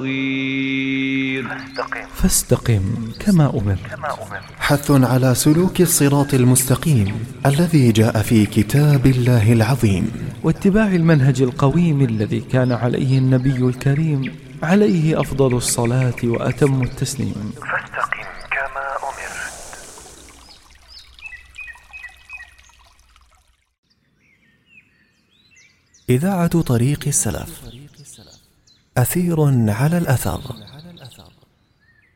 بصير فاستقم كما أمر. حث على سلوك الصراط المستقيم الذي جاء في كتاب الله العظيم، واتباع المنهج القويم الذي كان عليه النبي الكريم عليه أفضل الصلاة وأتم التسليم. فاستقم كما أمرت. إذاعة طريق السلف، أثير على الأثر.